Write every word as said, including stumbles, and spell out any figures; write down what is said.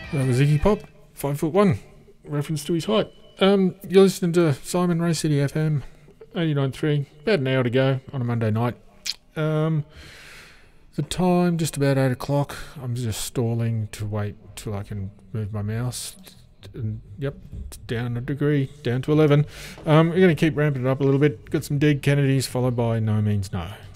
That was Iggy Pop, five foot one, reference to his height. Um, you're listening to Simon Ray City F M, eighty-nine point three, about an hour to go on a Monday night. Um, the time, just about eight o'clock. I'm just stalling to wait till I can move my mouse. And yep, it's down a degree, down to eleven. Um, we're going to keep ramping it up a little bit. Got some Dead Kennedys, followed by No Means No.